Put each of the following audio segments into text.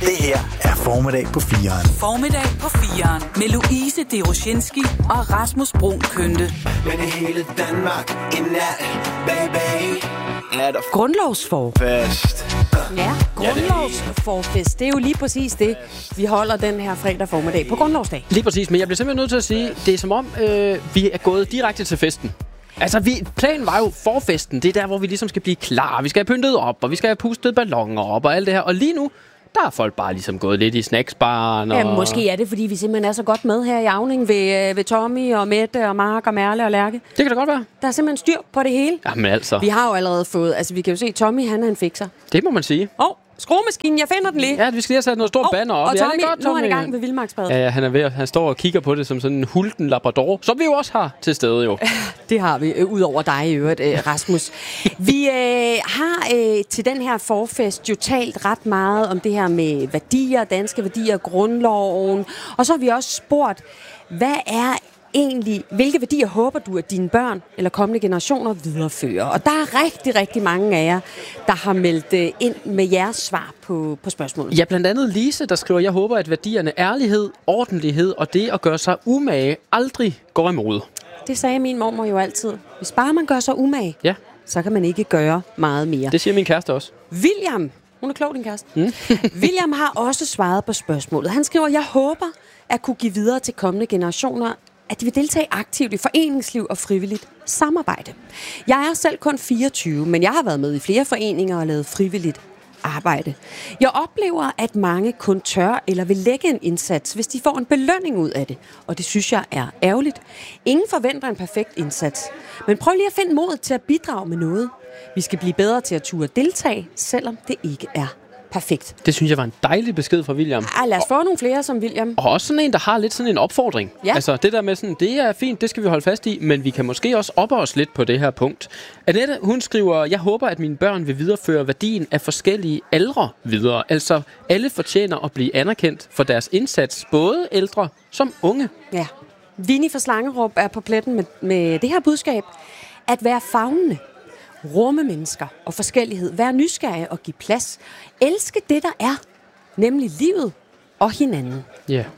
Det her er Formiddag på 4'eren. Formiddag på 4'eren med Louise Deroshinski og Rasmus Brun Kønte. Men det hele Danmark i nat, baby. Grundlovsforfest. Ja, grundlovsforfest. Det er jo lige præcis det, vi holder den her fredag formiddag på Grundlovsdag. Lige præcis, men jeg bliver simpelthen nødt til at sige, det er som om, vi er gået direkte til festen. Altså, planen var jo forfesten. Det er der, hvor vi ligesom skal blive klar. Vi skal have pyntet op, og vi skal have pustet balloner op og alt det her. Og lige nu, der er folk bare ligesom gået lidt i snacksbaren. Og... Ja, måske er det, fordi vi simpelthen er så godt med her i Avning ved Tommy og Mette og Mark og Merle og Lærke. Det kan da godt være. Der er simpelthen styr på det hele. Jamen altså. Vi har jo allerede fået, altså vi kan jo se, Tommy han er en fikser. Det må man sige. Skruemaskinen, jeg finder den lige. Ja, vi skal lige have sat noget stort banner op. Og Tommy, ja, godt, nu er han i gang ved Vildmarksbadet. Ja, han står og kigger på det som sådan en hulten labrador, som vi jo også har til stede jo. Det har vi, udover dig i øvrigt, Rasmus. Vi har til den her forfest jo talt ret meget om det her med værdier, danske værdier, grundloven. Og så har vi også spurgt, hvad er egentlig, hvilke værdier håber du, at dine børn eller kommende generationer viderefører? Og der er rigtig, rigtig mange af jer, der har meldt ind med jeres svar på spørgsmålet. Ja, blandt andet Lise, der skriver, jeg håber, at værdierne ærlighed, ordentlighed og det at gøre sig umage aldrig går imod. Det sagde min mormor jo altid. Hvis bare man gør sig umage, så kan man ikke gøre meget mere. Det siger min kæreste også. William, hun er klog, din kæreste. William har også svaret på spørgsmålet. Han skriver, jeg håber at kunne give videre til kommende generationer, at de vil deltage aktivt i foreningsliv og frivilligt samarbejde. Jeg er selv kun 24, men jeg har været med i flere foreninger og lavet frivilligt arbejde. Jeg oplever, at mange kun tør eller vil lægge en indsats, hvis de får en belønning ud af det. Og det synes jeg er ærgerligt. Ingen forventer en perfekt indsats. Men prøv lige at finde modet til at bidrage med noget. Vi skal blive bedre til at turde deltage, selvom det ikke er perfekt. Det synes jeg var en dejlig besked fra William. Lad os få nogle flere som William. Og også sådan en, der har lidt sådan en opfordring. Ja. Altså det der med sådan, det er fint, det skal vi holde fast i, men vi kan måske også oppe os lidt på det her punkt. Annette, hun skriver, jeg håber, at mine børn vil videreføre værdien af forskellige aldre videre. Altså alle fortjener at blive anerkendt for deres indsats, både ældre som unge. Ja. Vinnie fra Slangerup er på pletten med det her budskab. At være favnende, rumme mennesker og forskellighed, være nysgerrig og give plads. Elske det, der er, nemlig livet og hinanden. Ja. Yeah.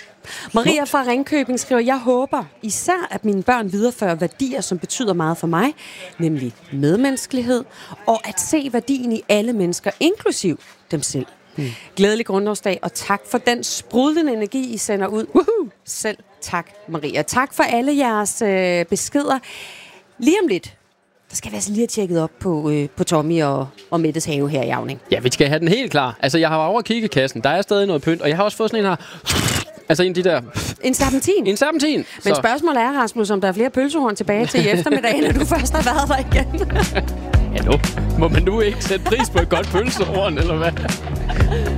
Maria fra Ringkøbing skriver, jeg håber især, at mine børn viderefører værdier, som betyder meget for mig, nemlig medmenneskelighed, og at se værdien i alle mennesker, inklusiv dem selv. Glædelig grundlovsdag, og tak for den sprudlende energi, I sender ud. Woohoo! Selv tak, Maria. Tak for alle jeres beskeder. Lige om lidt, der skal vi altså lige have tjekket op på Tommy og Mettes have her i Avning. Ja, vi skal have den helt klar. Altså, jeg har over at kigge i kassen. Der er stadig noget pynt, og jeg har også fået sådan en her... Altså en af de der... En serpentin? En serpentin. Men spørgsmålet er, Rasmus, om der er flere pølsehorn tilbage til i eftermiddagen, når du først har været der igen. Hallo? Må man nu ikke sætte pris på et godt pølsehorn, eller hvad?